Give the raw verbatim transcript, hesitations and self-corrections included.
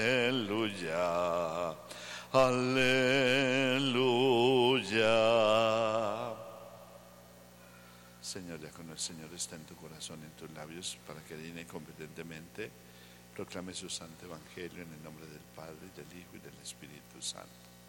Aleluya, aleluya. Señor, ya con el Señor está en tu corazón y en tus labios, para que digna y competentemente proclame su santo evangelio en el nombre del Padre, y del Hijo y del Espíritu Santo.